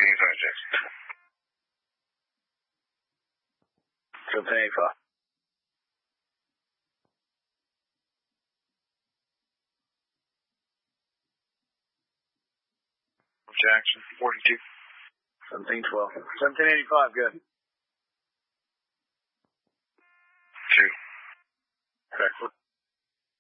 Jackson. 1785. Jackson, 42. 1712. 1785, good. 2. Correct.